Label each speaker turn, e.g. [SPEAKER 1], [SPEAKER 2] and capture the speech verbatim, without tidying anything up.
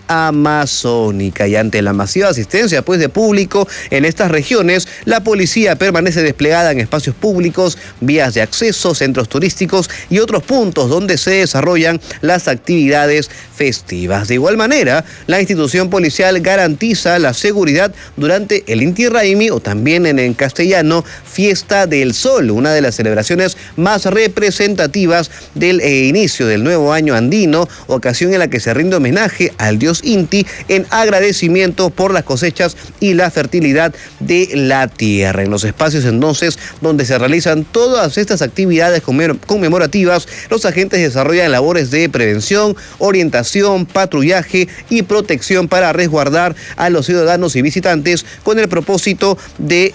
[SPEAKER 1] amazónica. Y ante la masiva asistencia pues de público en estas regiones, la policía permanece desplegada en espacios públicos, vías de acceso, centros turísticos y otros puntos donde se desarrollan las actividades festivas. De igual manera, la institución policial garantiza la seguridad durante el Inti Raymi, o también en, en castellano, Fiesta del Sol, una de las celebraciones más representativas del eh, inicio del nuevo año andino, ocasión en la que se rinde homenaje al dios Inti en agradecimiento por las cosechas y la fertilidad de la tierra. En los espacios entonces donde se realizan todas estas actividades conmemorativas, los agentes desarrollan labores de prevención, orientación, patrullaje y protección para resguardar a los ciudadanos y visitantes con el propósito de